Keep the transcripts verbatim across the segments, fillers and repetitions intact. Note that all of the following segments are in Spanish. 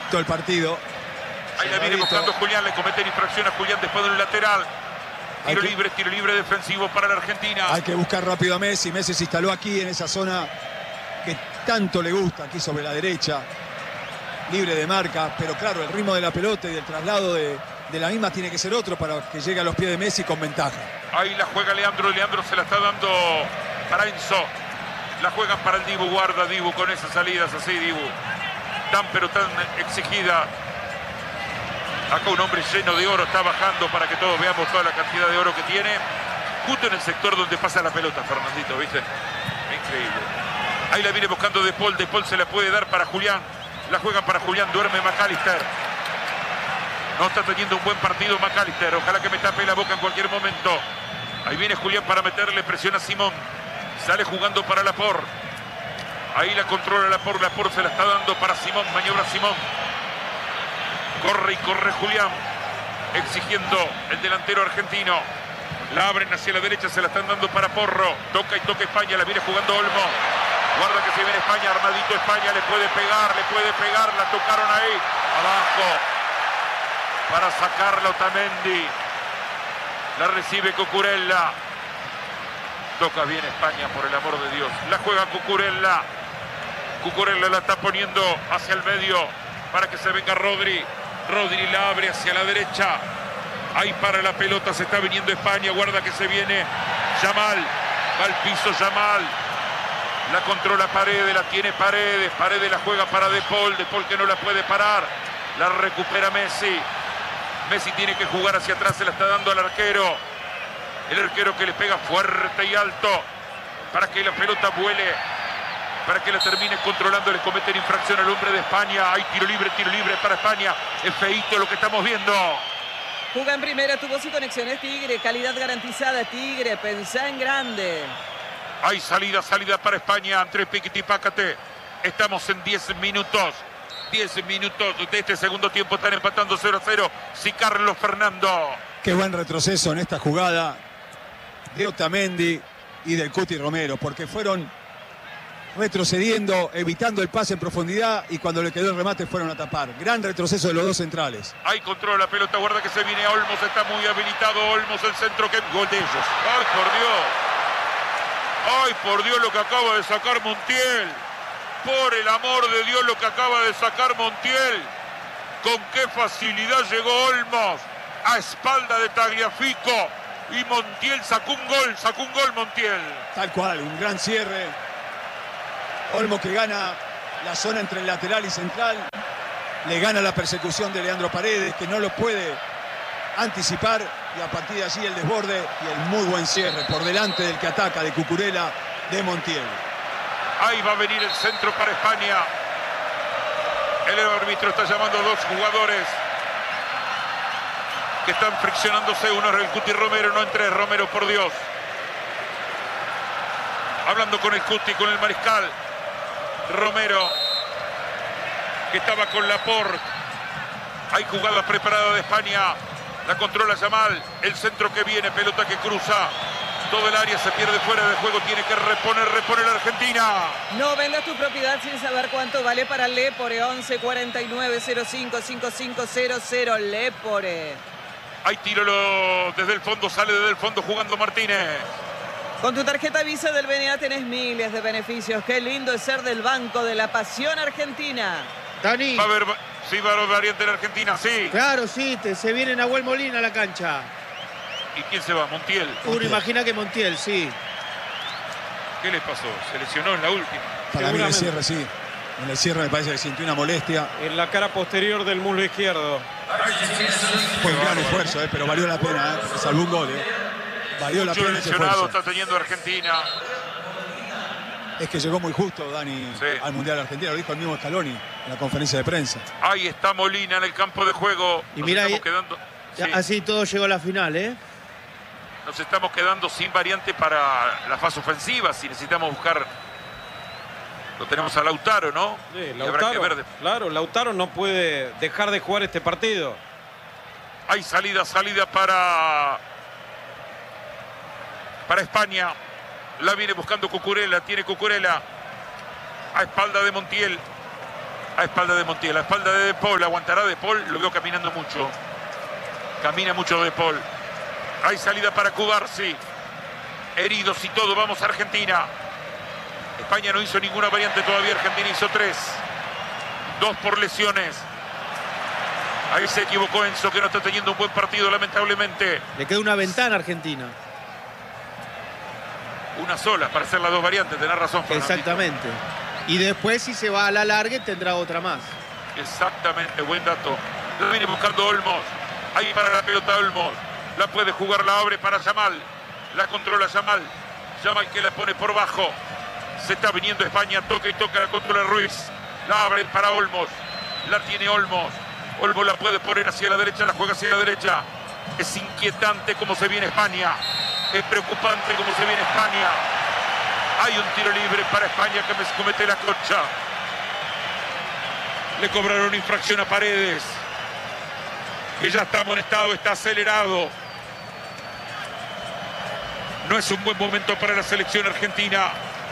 cerradito el partido. Ahí la viene buscando Julián, le cometen infracción a Julián después de un lateral. Tiro que, libre, tiro libre defensivo para la Argentina. Hay que buscar rápido a Messi. Messi se instaló aquí en esa zona que tanto le gusta, aquí sobre la derecha. Libre de marca, pero claro, el ritmo de la pelota y del traslado de, de la misma tiene que ser otro para que llegue a los pies de Messi con ventaja. Ahí la juega Leandro, Leandro se la está dando para Enzo. La juegan para el Dibu, guarda Dibu con esas salidas así, Dibu. Tan pero tan exigida. Acá un hombre lleno de oro está bajando para que todos veamos toda la cantidad de oro que tiene. Justo en el sector donde pasa la pelota, Fernandito, ¿viste? Increíble. Ahí la viene buscando De Paul, De Paul se la puede dar para Julián. La juegan para Julián, duerme McAllister. No está teniendo un buen partido McAllister. Ojalá que me tape la boca en cualquier momento. Ahí viene Julián para meterle presión a Simón. Sale jugando para Laporte. Ahí la controla Laporte. Laporte se la está dando para Simón. Maniobra Simón. Corre y corre Julián. Exigiendo el delantero argentino. La abren hacia la derecha. Se la están dando para Porro. Toca y toca España. La viene jugando Olmo. Guarda que se viene España. Armadito España. Le puede pegar. Le puede pegar. La tocaron ahí. Abajo. Para sacarla Otamendi. La recibe Cucurella. Toca bien España, por el amor de Dios. La juega Cucurella. Cucurella la está poniendo hacia el medio para que se venga Rodri. Rodri la abre hacia la derecha. Ahí para la pelota. Se está viniendo España. Guarda que se viene Yamal. Va al piso Yamal. La controla Paredes. La tiene Paredes. Paredes la juega para De Paul. De Paul que no la puede parar. La recupera Messi. Messi tiene que jugar hacia atrás. Se la está dando al arquero. El arquero que le pega fuerte y alto para que la pelota vuele, para que la termine controlando. Le cometen infracción al hombre de España. Hay tiro libre, tiro libre para España. Es feíto lo que estamos viendo. Juega en primera, tu voz y conexiones Tigre. Calidad garantizada Tigre. Pensá en grande. Hay salida, salida para España. Entre Piquiti y Pácate. Estamos en diez minutos. diez minutos de este segundo tiempo. Están empatando cero a cero. Sí, Carlos Fernando. Qué buen retroceso en esta jugada de Otamendi y del Cuti Romero, porque fueron retrocediendo, evitando el pase en profundidad, y cuando le quedó el remate fueron a tapar. Gran retroceso de los dos centrales. Ahí controla la pelota, guarda que se viene Olmos, está muy habilitado Olmos, el centro, que gol de ellos. ¡Ay, por Dios! ¡Ay, por Dios lo que acaba de sacar Montiel! Por el amor de Dios lo que acaba de sacar Montiel. Con qué facilidad llegó Olmos a espalda de Tagliafico. Y Montiel sacó un gol, sacó un gol Montiel. Tal cual, un gran cierre. Olmo que gana la zona entre el lateral y central. Le gana la persecución de Leandro Paredes, que no lo puede anticipar. Y a partir de allí el desborde y el muy buen cierre por delante del que ataca, de Cucurella, de Montiel. Ahí va a venir el centro para España. El árbitro está llamando a dos jugadores que están friccionándose. Uno es el Cuti Romero, no entre Romero, por Dios. Hablando con el Cuti, con el mariscal. Romero, que estaba con Laporte. Hay jugada preparada de España. La controla Yamal. El centro que viene, pelota que cruza. Todo el área se pierde fuera de juego. Tiene que reponer, repone la Argentina. No vendas tu propiedad sin saber cuánto vale para Lepore. once cuarenta y nueve cero cinco cinco cinco cero cero. Lepore. Hay tiro lo, desde el fondo, sale desde el fondo jugando Martínez. Con tu tarjeta Visa del B N A tenés miles de beneficios. Qué lindo es ser del Banco de la Pasión Argentina. Dani. Va a haber, sí, va a haber variante en Argentina, sí. Claro, sí, te, se viene Nahuel Molina a la cancha. ¿Y quién se va? Montiel. Uno imagina que Montiel, sí. ¿Qué le pasó? Se lesionó en la última. Para mí en el cierre, sí. En el cierre me parece que sintió una molestia. En la cara posterior del muslo izquierdo. Fue un gran esfuerzo, eh, pero valió la pena. Eh, salvó un gol. Eh. Valió la Mucho pena ese lesionado esfuerzo. está teniendo Argentina. Es que llegó muy justo, Dani, Sí. al Mundial de Argentina. Lo dijo el mismo Scaloni en la conferencia de prensa. Ahí está Molina en el campo de juego. Y Nos mira estamos ahí- quedando, Ya, sí, así todo llegó a la final, ¿eh? nos estamos quedando sin variante para la fase ofensiva. Si necesitamos buscar, lo tenemos a Lautaro, ¿no? Sí, Y habrá que Lautaro, ver de- claro, Lautaro no puede dejar de jugar este partido. Hay salida, salida para para España. La viene buscando Cucurella, tiene Cucurella a espalda de Montiel. A espalda de Montiel, a espalda de De Paul. Aguantará De Paul, lo veo caminando mucho. Camina mucho De Paul. Hay salida para Cubarsi. Heridos y todo, vamos a Argentina. España no hizo ninguna variante todavía, Argentina hizo tres. Dos por lesiones. Ahí se equivocó Enzo, que no está teniendo un buen partido, lamentablemente. Le queda una ventana a Argentina. Una sola para hacer las dos variantes, tenés razón, Fernandito. Exactamente. Y después, si se va a la larga, tendrá otra más. Exactamente, buen dato. Lo viene buscando Olmos. Ahí para la pelota Olmos. La puede jugar, la abre para Yamal. La controla Yamal. Yamal que la pone por bajo. Se está viniendo España, toca y toca, la controla Ruiz. La abre para Olmos. La tiene Olmos. Olmos la puede poner hacia la derecha, la juega hacia la derecha. Es inquietante cómo se viene España. Es preocupante cómo se viene España. Hay un tiro libre para España que me comete la concha. Le cobraron infracción a Paredes, que ya está amonestado, está acelerado. No es un buen momento para la selección argentina.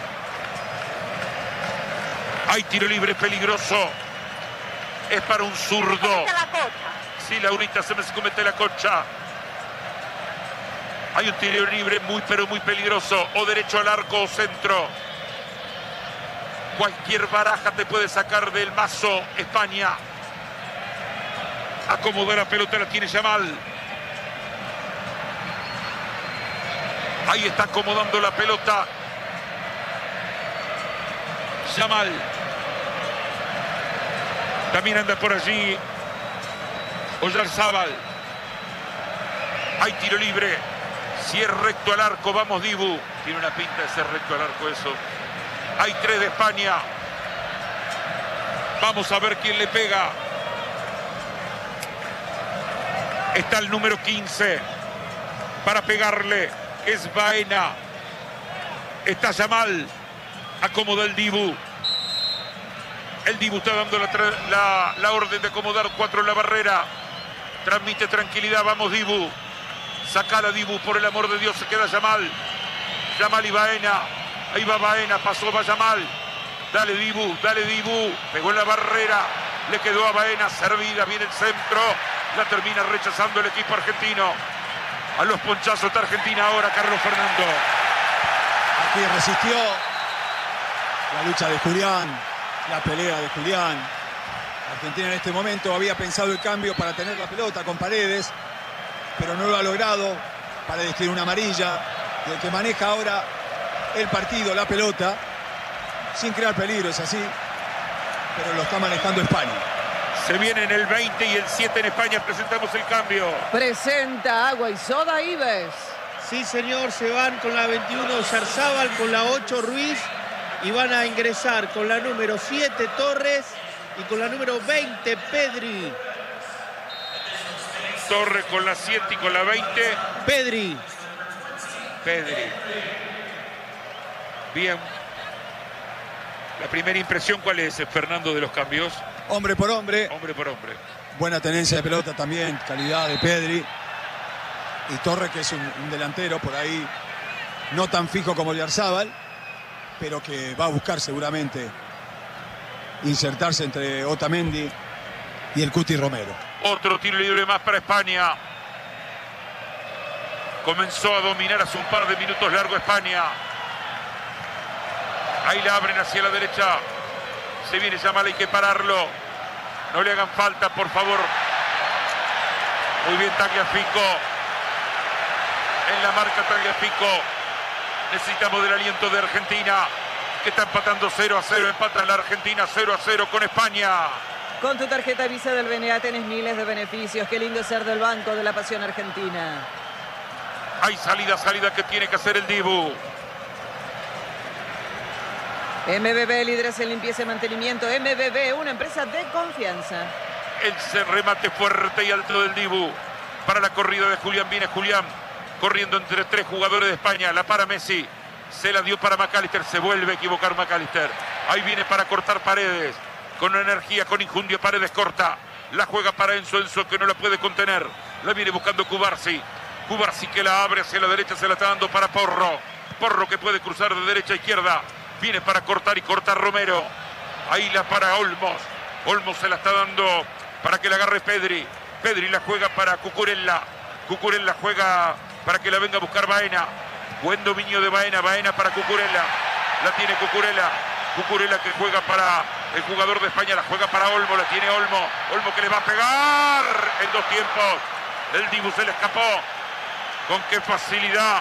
Hay tiro libre peligroso. Es para un zurdo. Sí, Laurita, se me comete la concha. Hay un tiro libre muy, pero muy peligroso. O derecho al arco o centro. Cualquier baraja te puede sacar del mazo España. Acomoda la pelota, la tiene Yamal. Ahí está acomodando la pelota Yamal. También anda por allí Oyarzábal. Hay tiro libre. Si es recto al arco, vamos Dibu. Tiene una pinta de ser recto al arco eso. Hay tres de España. Vamos a ver quién le pega. Está el número quince para pegarle. Es Baena. Está Yamal. Acomoda el Dibu. El Dibu está dando la, la, la orden de acomodar cuatro en la barrera. Transmite tranquilidad. Vamos Dibu. Sacala Dibu, por el amor de Dios. Se queda Yamal. Yamal y Baena. Ahí va Baena. Pasó, va Yamal. Dale Dibu, dale Dibu. Pegó en la barrera. Le quedó a Baena. Servida. Viene el centro. La termina rechazando el equipo argentino. A los ponchazos está Argentina ahora, Carlos Fernando. Aquí resistió la lucha de Julián, la pelea de Julián. Argentina en este momento había pensado el cambio para tener la pelota con Paredes, pero no lo ha logrado. Paredes tiene una amarilla, y el que maneja ahora el partido, la pelota, sin crear peligro, es así, pero lo está manejando España. Se viene en el veinte y el siete en España. Presentamos el cambio. Presenta Agua y Soda Ives. Sí, señor, se van con la veintiuno Oyarzábal, con la ocho Ruiz, y van a ingresar con la número siete Torres y con la número veinte Pedri. Torres con la siete y con la veinte. Pedri. Pedri. Bien. La primera impresión, ¿cuál es, Fernando, de los cambios? Hombre por hombre. Hombre por hombre. Buena tenencia de pelota también, calidad de Pedri. Y Torres, que es un, un delantero por ahí, no tan fijo como Oyarzábal, pero que va a buscar seguramente insertarse entre Otamendi y el Cuti Romero. Otro tiro libre más para España. Comenzó a dominar hace un par de minutos largo España. Ahí la abren hacia la derecha. Se viene Yamal, hay que pararlo. No le hagan falta, por favor. Muy bien Tagliafico. En la marca Tagliafico. Necesitamos del aliento de Argentina, que está empatando cero a cero. Empata la Argentina cero a cero con España. Con tu tarjeta Visa del B N A tenés miles de beneficios. Qué lindo ser del Banco de la Pasión Argentina. Hay salida, salida que tiene que hacer el Dibu. M B B, líderes en limpieza y mantenimiento. M B B, una empresa de confianza. El remate fuerte y alto del Dibu. Para la corrida de Julián, viene Julián. Corriendo entre tres jugadores de España. La para Messi. Se la dio para McAllister. Se vuelve a equivocar McAllister. Ahí viene para cortar Paredes. Con energía, con injundia, Paredes corta. La juega para Enzo. Enzo que no la puede contener. La viene buscando Cubarsi. Cubarsi que la abre hacia la derecha. Se la está dando para Porro. Porro que puede cruzar de derecha a izquierda. Viene para cortar y corta Romero. Ahí la para Olmos. Olmo se la está dando para que la agarre Pedri. Pedri la juega para Cucurella. Cucurella juega para que la venga a buscar Baena. Buen dominio de Baena. Baena para Cucurella. La tiene Cucurella. Cucurella que juega para el jugador de España. La juega para Olmo. La tiene Olmo. Olmo que le va a pegar en dos tiempos. El Dibu se le escapó. Con qué facilidad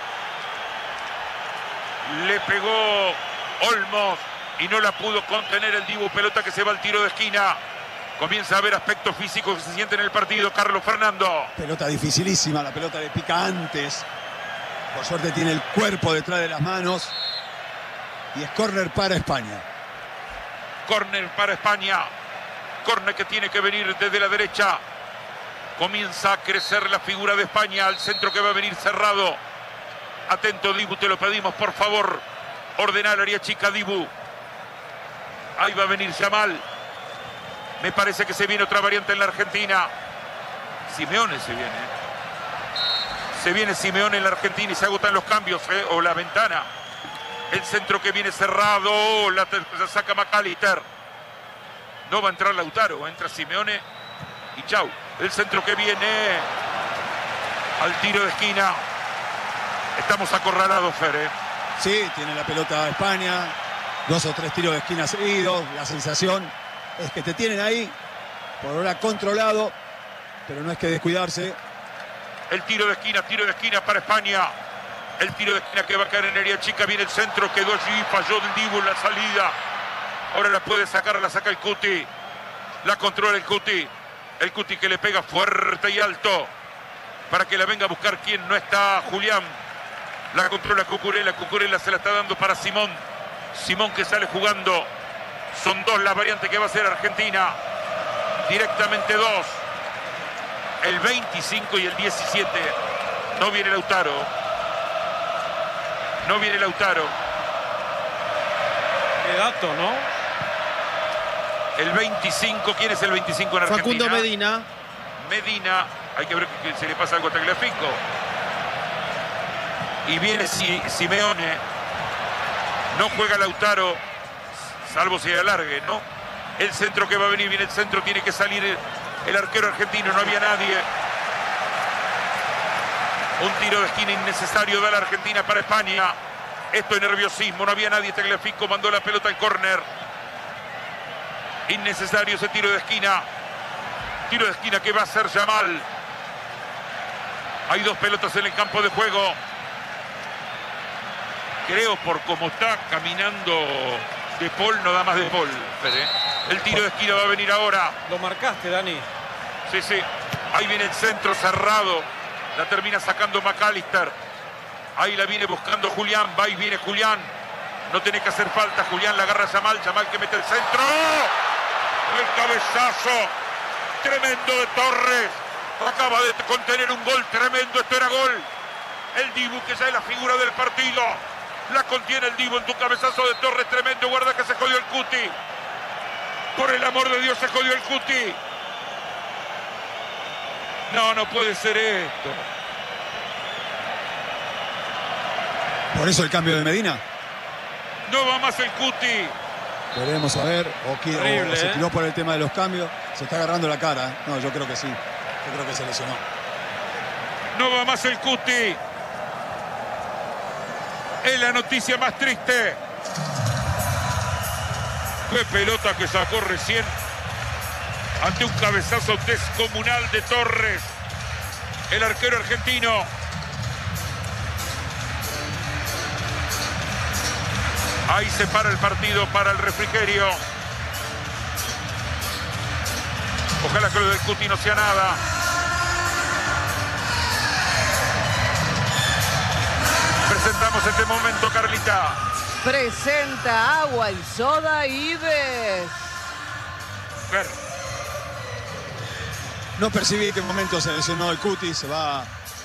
le pegó Olmos y no la pudo contener el Dibu. Pelota que se va al tiro de esquina. Comienza a haber aspectos físicos que se sienten en el partido. Carlos Fernando. Pelota dificilísima, la pelota le pica antes. Por suerte tiene el cuerpo detrás de las manos. Y es córner para España. Córner para España. Córner que tiene que venir desde la derecha. Comienza a crecer la figura de España. Al centro que va a venir cerrado. Atento, Dibu, te lo pedimos, por favor. Ordena el área chica, Dibu. Ahí va a venir Yamal. Me parece que se viene otra variante en la Argentina. Simeone se viene. Se viene Simeone en la Argentina y se agotan los cambios, ¿eh? O la ventana. El centro que viene cerrado. La, la saca McAllister. No va a entrar Lautaro. Entra Simeone y chau. El centro que viene al tiro de esquina. Estamos acorralados, Fer, ¿eh? Sí, tiene la pelota España. Dos o tres tiros de esquina seguidos. La sensación es que te tienen ahí, por ahora controlado, pero no es que descuidarse. El tiro de esquina, tiro de esquina para España. El tiro de esquina que va a caer en área chica. Viene el centro, quedó allí, falló el Dibu en la salida. Ahora la puede sacar, la saca el Cuti. La controla el Cuti. El Cuti que le pega fuerte y alto para que la venga a buscar quien no está, Julián. La controla Cucurella. Cucurella se la está dando para Simón. Simón que sale jugando. Son dos las variantes que va a hacer Argentina. Directamente dos. El veinticinco y el diecisiete. No viene Lautaro. No viene Lautaro. Qué dato, ¿no? El veinticinco. ¿Quién es el veinticinco en Argentina? Facundo Medina. Medina. Hay que ver que se le pasa algo a Tagliafico. Y viene Simeone. No juega Lautaro. Salvo si alargue, ¿no? El centro que va a venir, viene el centro, tiene que salir el, el arquero argentino, no había nadie. Un tiro de esquina innecesario de la Argentina para España. Esto es nerviosismo, no había nadie. Tagliafico mandó la pelota al córner. Innecesario ese tiro de esquina. Tiro de esquina que va a hacer Yamal. Hay dos pelotas en el campo de juego. Creo por cómo está caminando De Paul, no da más De Paul. El tiro de esquina va a venir ahora. Lo marcaste, Dani. Sí, sí. Ahí viene el centro cerrado. La termina sacando McAllister. Ahí la viene buscando Julián. Va y viene Julián. No tiene que hacer falta. Julián la agarra a Yamal. Yamal que mete el centro. El cabezazo tremendo de Torres. Acaba de contener un gol tremendo. Esto era gol. El Dibu que ya es la figura del partido. La contiene el Dibu en tu cabezazo de Torres tremendo. Guarda que se jodió el Cuti. Por el amor de Dios se jodió el Cuti. No, no puede ser esto. Por eso el cambio de Medina. No va más el Cuti. Veremos a ver. O, que, Horrible, o se ¿eh? tiró por el tema de los cambios. Se está agarrando la cara. No, yo creo que sí. Yo creo que se lesionó. No va más el Cuti. Es la noticia más triste. Qué pelota que sacó recién ante un cabezazo descomunal de Torres, el arquero argentino. Ahí se para el partido para el refrigerio. Ojalá que lo del Cuti no sea nada. Presentamos este momento, Carlita. Presenta Agua y Soda Ives. Ver. No percibí en qué momento se lesionó el Cuti. Se va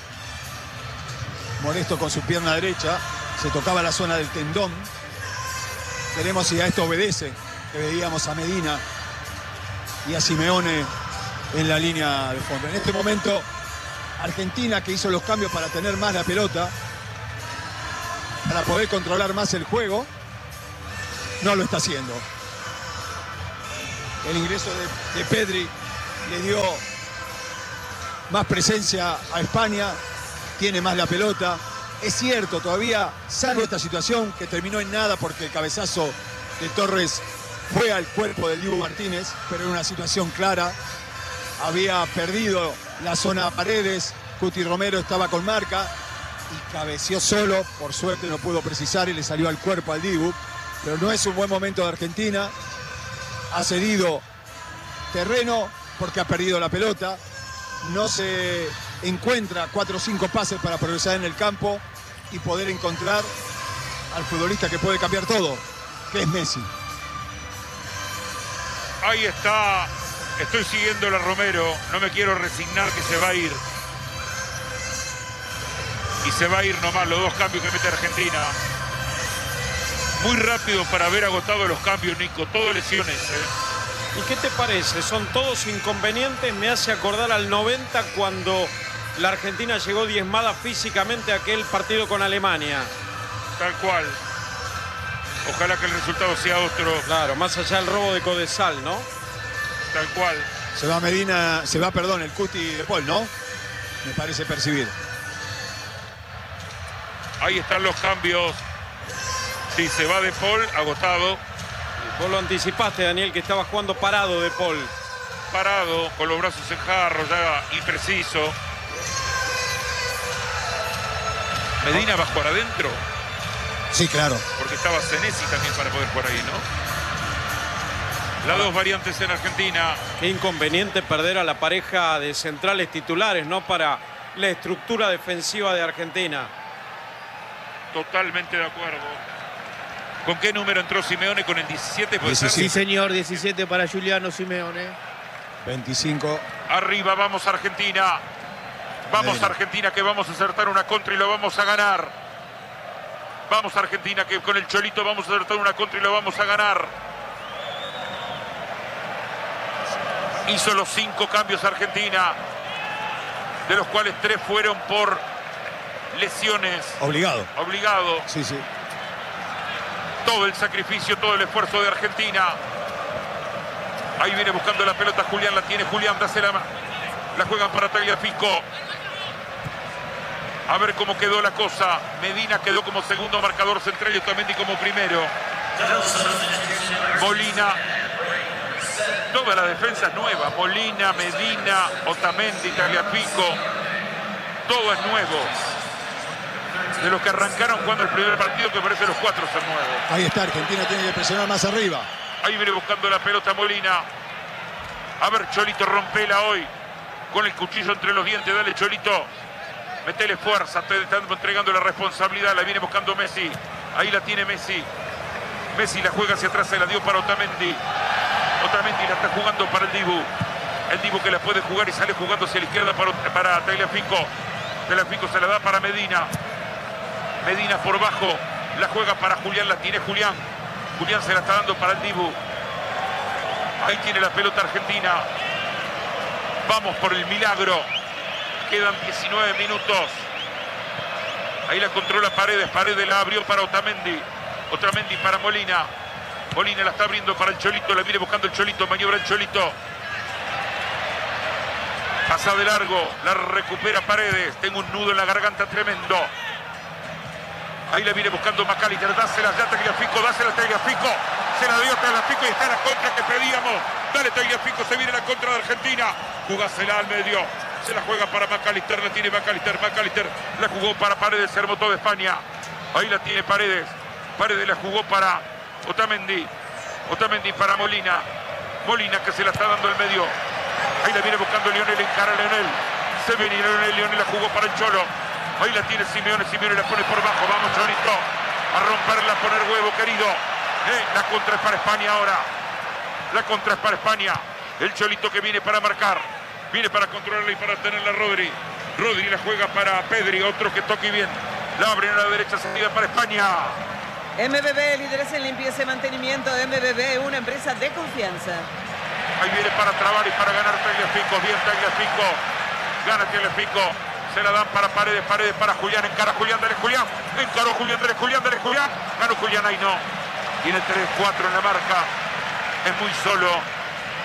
molesto con su pierna derecha. Se tocaba la zona del tendón. Veremos si a esto obedece. Que veíamos a Medina y a Simeone en la línea de fondo. En este momento, Argentina, que hizo los cambios para tener más la pelota, para poder controlar más el juego, no lo está haciendo. El ingreso de, de Pedri le dio más presencia a España, tiene más la pelota. Es cierto, todavía, salvo esta situación que terminó en nada porque el cabezazo de Torres fue al cuerpo del Dibu Martínez, pero en una situación clara. Había perdido la zona Paredes, Cuti Romero estaba con marca y cabeció solo, por suerte no pudo precisar y le salió al cuerpo al Dibu. Pero no es un buen momento de Argentina, ha cedido terreno porque ha perdido la pelota, no se encuentra cuatro o cinco pases para progresar en el campo y poder encontrar al futbolista que puede cambiar todo, que es Messi. Ahí está, estoy siguiendo a Romero, no me quiero resignar que se va a ir. Y se va a ir nomás los dos cambios que mete Argentina. Muy rápido para haber agotado los cambios, Nico, todo lesiones, ¿eh? ¿Y qué te parece? Son todos inconvenientes, me hace acordar al noventa cuando la Argentina llegó diezmada físicamente a aquel partido con Alemania. Tal cual. Ojalá que el resultado sea otro. Claro, más allá del robo de Codesal, ¿no? Tal cual. Se va Medina, se va, perdón, el Cuti de Paul, ¿no? Me parece percibir. Ahí están los cambios. Sí, se va de Paul, agotado. Vos lo anticipaste, Daniel, que estaba jugando parado de Paul. Parado, con los brazos en jarro, ya impreciso. Medina va a jugar adentro. Sí, claro. Porque estaba Senesi también para poder jugar ahí, ¿no? Las dos variantes en Argentina. Qué inconveniente perder a la pareja de centrales titulares, ¿no? Para la estructura defensiva de Argentina. Totalmente de acuerdo. ¿Con qué número entró Simeone? ¿Con el diecisiete? ¿Puede ser? Sí, señor, diecisiete para Giuliano Simeone. veinticinco. Arriba, vamos Argentina. Vamos Medina. Argentina, que vamos a acertar una contra y lo vamos a ganar. Vamos Argentina, que con el Cholito vamos a acertar una contra y lo vamos a ganar. Hizo los cinco cambios Argentina, de los cuales tres fueron por lesiones. Obligado. Obligado. Sí, sí. Todo el sacrificio, todo el esfuerzo de Argentina. Ahí viene buscando la pelota Julián, la tiene Julián, dásela. La juegan para Tagliafico. A ver cómo quedó la cosa. Medina quedó como segundo marcador central y Otamendi como primero. Molina. Toda la defensa es nueva. Molina, Medina, Otamendi, Tagliafico. Todo es nuevo. De los que arrancaron jugando el primer partido, que parece los cuatro son nuevos. Ahí está, Argentina tiene que presionar más arriba. Ahí viene buscando la pelota Molina. A ver, Cholito, rompela hoy. Con el cuchillo entre los dientes, dale Cholito. Metele fuerza, te están entregando la responsabilidad. La viene buscando Messi. Ahí la tiene Messi. Messi la juega hacia atrás, se la dio para Otamendi. Otamendi la está jugando para el Dibu. El Dibu que la puede jugar y sale jugando hacia la izquierda para, para Tagliafico. Tagliafico se la da para Medina. Medina por bajo, la juega para Julián, la tiene Julián. Julián se la está dando para el Dibu. Ahí tiene la pelota Argentina. Vamos por el milagro. Quedan diecinueve minutos. Ahí la controla Paredes. Paredes la abrió para Otamendi. Otamendi para Molina. Molina la está abriendo para el Cholito. La viene buscando el Cholito. Maniobra el Cholito. Pasa de largo. La recupera Paredes. Tengo un nudo en la garganta tremendo. Ahí la viene buscando McAllister, dásela ya Tagliafico, dásela Tagliafico, se la dio Tagliafico y está la contra que pedíamos. Dale Tagliafico, se viene la contra de Argentina, jugásela al medio, se la juega para McAllister, la tiene McAllister, McAllister la jugó para Paredes, se armó todo de España. Ahí la tiene Paredes, Paredes la jugó para Otamendi, Otamendi para Molina, Molina que se la está dando al medio. Ahí la viene buscando Lionel, encara a Lionel, se viene Lionel, Lionel la jugó para el Cholo. Ahí la tiene Simeone, Simeone la pone por bajo. Vamos, Cholito, a romperla, a poner huevo, querido. Eh, la contra es para España ahora. La contra es para España. El Cholito que viene para marcar. Viene para controlarla y para tenerla Rodri. Rodri la juega para Pedri, otro que toque bien. La abre a la derecha, salida para España. M B B, líderes en limpieza y mantenimiento. M B B, una empresa de confianza. Ahí viene para trabar y para ganar Tagliafico. Bien Tagliafico. Gana Tagliafico. Se la dan para Paredes, Paredes para Julián, encara Julián, dale Julián, encaró Julián, dale Julián, dale Julián, ganó Julián, ahí no, tiene tres cuatro en la marca, es muy solo,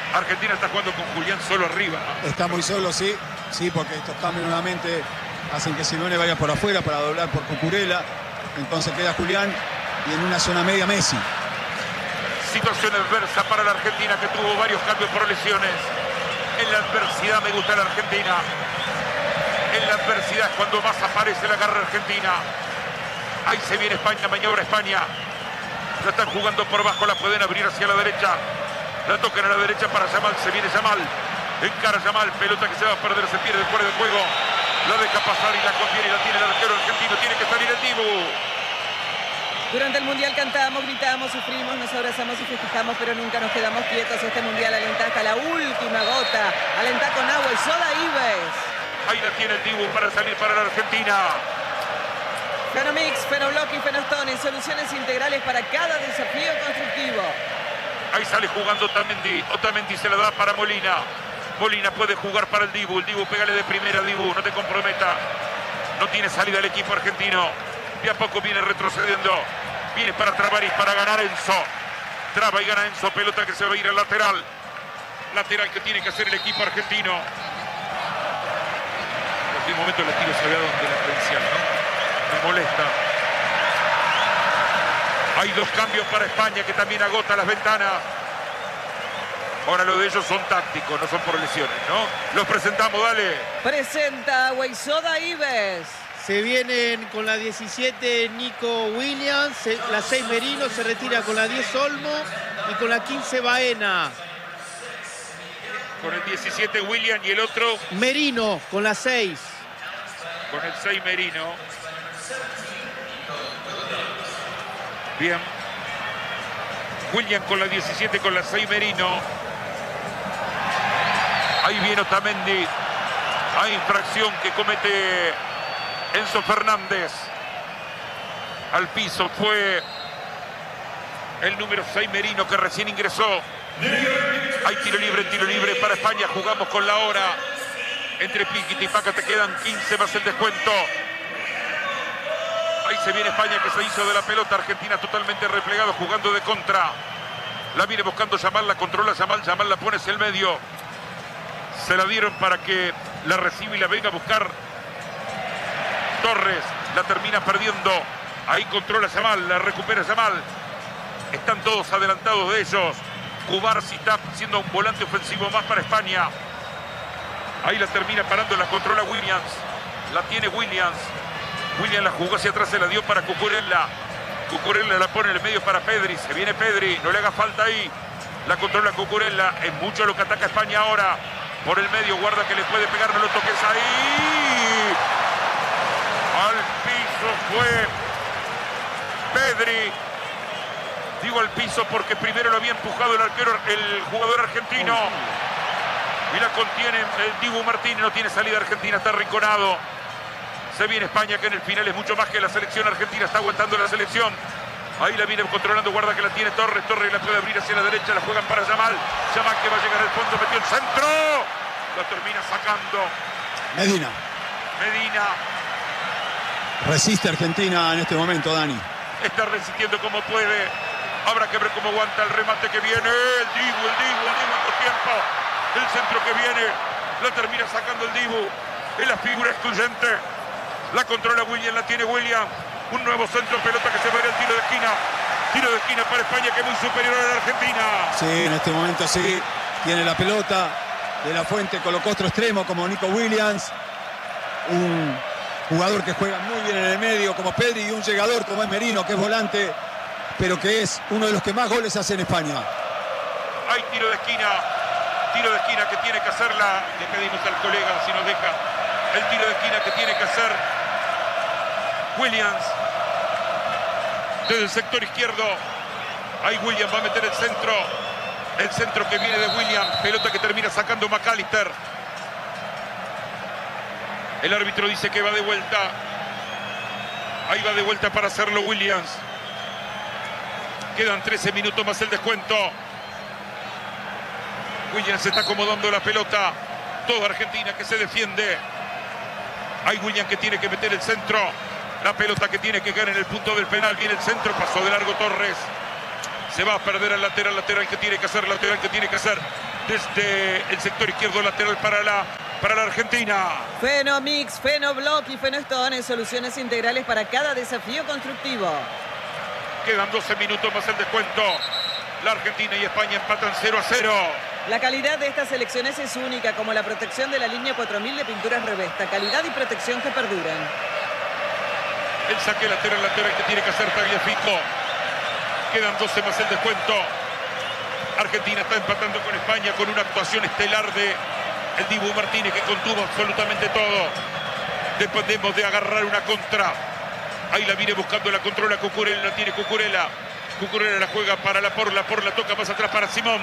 Argentina está jugando con Julián solo arriba. Está muy solo, sí. Sí, porque estos cambios nuevamente hacen que Simeone vaya por afuera para doblar por Cucurella. Entonces queda Julián y en una zona media Messi. Situación adversa para la Argentina, que tuvo varios cambios por lesiones. En la adversidad me gusta la Argentina. En la adversidad es cuando más aparece la garra argentina. Ahí se viene España, maniobra España. La están jugando por abajo, la pueden abrir hacia la derecha. La tocan a la derecha para Yamal, se viene Yamal. Encara Yamal, pelota que se va a perder, se pierde fuera de juego. La deja pasar y la conviene y la tiene el arquero argentino. Tiene que salir el Dibu. Durante el Mundial cantamos, gritamos, sufrimos, nos abrazamos y festejamos, pero nunca nos quedamos quietos. Este Mundial alenta hasta la última gota. Alenta con agua y soda Ives. Ahí la tiene el Dibu para salir para la Argentina. Fenomix, Fenoblock y Fenostone, soluciones integrales para cada desafío constructivo. Ahí sale jugando Otamendi. Otamendi se la da para Molina. Molina puede jugar para el Dibu. El Dibu, pégale de primera, Dibu, no te comprometa. No tiene salida el equipo argentino. De a poco viene retrocediendo. Viene para trabar y para ganar Enzo. Traba y gana Enzo. Pelota que se va a ir al lateral. Lateral que tiene que hacer el equipo argentino. En cualquier momento la tiro se ve a donde la credencial, ¿no? Me molesta. Hay dos cambios para España que también agota las ventanas. Ahora lo de ellos son tácticos, no son por lesiones, ¿no? Los presentamos, dale. Presenta agua y soda Ives. Se vienen con la diecisiete Nico Williams, la seis Merino, se retira con la diez Olmo y con la quince Baena. Con el diecisiete William y el otro Merino con la seis. Con el seis Merino. Bien. William con la diecisiete, con la seis Merino. Ahí viene Otamendi. Hay infracción que comete Enzo Fernández. Al piso fue el número seis Merino, que recién ingresó. Hay tiro libre, tiro libre para España. Jugamos con la hora. Entre Piquiti y Paca te quedan quince más el descuento. Ahí se viene España, que se hizo de la pelota. Argentina totalmente replegado, jugando de contra. La viene buscando Yamal, la controla Yamal. Yamal la pone hacia el medio. Se la dieron para que la reciba y la venga a buscar Torres. La termina perdiendo. Ahí controla Yamal, la recupera Yamal. Están todos adelantados de ellos. Cubarsí está siendo un volante ofensivo más para España. Ahí la termina parando, la controla Williams. La tiene Williams. Williams la jugó hacia atrás, se la dio para Cucurella. Cucurella la pone en el medio para Pedri. Se viene Pedri, no le haga falta ahí. La controla Cucurella. Es mucho lo que ataca España ahora. Por el medio, guarda que le puede pegar, no lo toques ahí. Al piso fue Pedri. Digo al piso porque primero lo había empujado el arquero, el jugador argentino. Y la contiene el Dibu Martínez. No tiene salida Argentina, está arrinconado. Se viene España, que en el final es mucho más que la selección argentina. Está aguantando la selección. Ahí la viene controlando, guarda que la tiene Torres. Torres la puede abrir hacia la derecha, la juegan para Yamal. Yamal que va a llegar al fondo, metió el centro. Lo termina sacando Medina. Medina. Resiste Argentina en este momento, Dani. Está resistiendo como puede. Habrá que ver cómo aguanta el remate que viene. El Dibu, el Dibu, el Dibu en tiempo. El centro que viene. Lo termina sacando el Dibu. Es la figura excluyente. La controla William, la tiene William. Un nuevo centro, pelota que se va a ir al tiro de esquina. Tiro de esquina para España, que es muy superior a la Argentina. Sí, en este momento sí. Tiene la pelota. De la Fuente colocó otro extremo como Nico Williams. Un jugador que juega muy bien en el medio como Pedri, y un llegador como es Merino, que es volante, pero que es uno de los que más goles hace en España. Hay tiro de esquina. Tiro de esquina que tiene que hacerla. Le pedimos al colega si nos deja. El tiro de esquina que tiene que hacer Williams. Desde el sector izquierdo. Ahí Williams va a meter el centro. El centro que viene de Williams. Pelota que termina sacando McAllister. El árbitro dice que va de vuelta. Ahí va de vuelta para hacerlo Williams. Quedan trece minutos más el descuento. Williams se está acomodando la pelota. Toda Argentina que se defiende. Hay Williams que tiene que meter el centro. La pelota que tiene que caer en el punto del penal. Viene el centro, pasó de largo Torres. Se va a perder el lateral, lateral que tiene que hacer, lateral que tiene que hacer. desde el sector izquierdo lateral para la, para la Argentina. Fenomix, Fenoblock y Fenostone, soluciones integrales para cada desafío constructivo. Quedan doce minutos más el descuento. La Argentina y España empatan cero a cero. La calidad de estas selecciones es única, como la protección de la línea cuatro mil de pinturas Revesta. Calidad y protección que perduran. El saque lateral, lateral que tiene que hacer Tagliafico. Quedan doce más el descuento. Argentina está empatando con España con una actuación estelar de el Dibu Martínez, que contuvo absolutamente todo. Dependemos de agarrar una contra. Ahí la viene buscando, la controla Cucurella, la tiene Cucurella. Cucurella la juega para la por, la por la toca más atrás para Simón.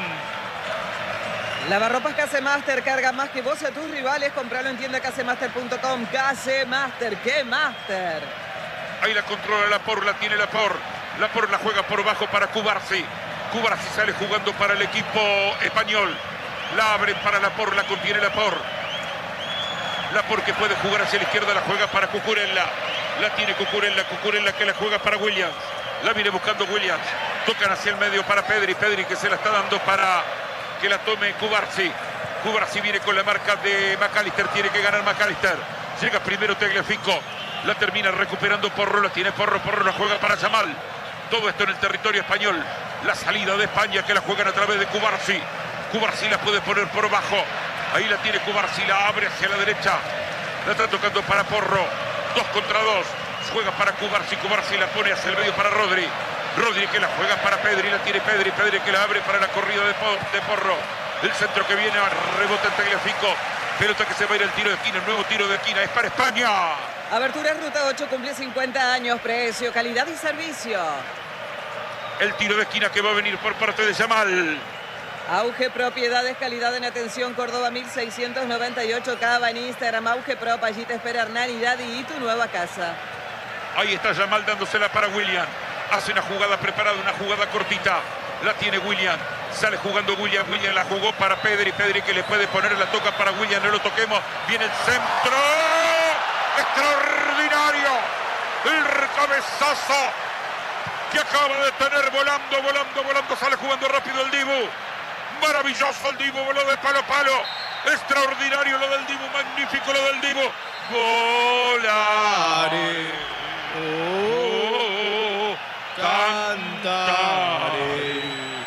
Lavarropas Casemaster, carga más que vos a tus rivales. Compralo en tienda casemaster punto com. Casemaster, ¡qué master! Ahí la controla la por, la tiene la por. La por la juega por bajo para Cubarsi. Cubarsi sale jugando para el equipo español. La abren para la por, la contiene la por. La por que puede jugar hacia la izquierda, la juega para Cucurella. La tiene Cucurella, Cucurella que la juega para Williams. La viene buscando Williams. Tocan hacia el medio para Pedri. Pedri que se la está dando para que la tome Cubarsi. Cubarsi viene con la marca de McAllister. Tiene que ganar McAllister. Llega primero Tagliafico. La termina recuperando Porro. La tiene Porro. Porro la juega para Yamal. Todo esto en el territorio español. La salida de España que la juegan a través de Cubarsi. Cubarsi la puede poner por bajo. Ahí la tiene Cubarsi. La abre hacia la derecha. La está tocando para Porro. Dos contra dos. Juega para Cubarsi. Cubarsi la pone hacia el medio para Rodri. Rodri que la juega para Pedri. La tiene Pedri. Pedri que la abre para la corrida de, de Porro. El centro que viene. Rebota en Tagliafico. Pelota que se va a ir al tiro de esquina. El nuevo tiro de esquina. Es para España. Aberturas Ruta ocho cumple cincuenta años. Precio, calidad y servicio. El tiro de esquina que va a venir por parte de Yamal. Auge Propiedades, calidad en atención, Córdoba mil seiscientos noventa y ocho, Cava en Instagram, Auge Prop, allí te espera Hernán Hidadi y tu nueva casa. Ahí está Yamal dándosela para William. Hace una jugada preparada, una jugada cortita. La tiene William. Sale jugando William. William la jugó para Pedri. Pedri que le puede poner la toca para William. No lo toquemos. Viene el centro. Extraordinario. El cabezazo que acaba de tener volando, volando, volando. Sale jugando rápido el Dibu. Maravilloso el Dibu. Voló de palo a palo. Extraordinario lo del Dibu. Magnífico lo del Dibu. Volare. Oh, cantaré.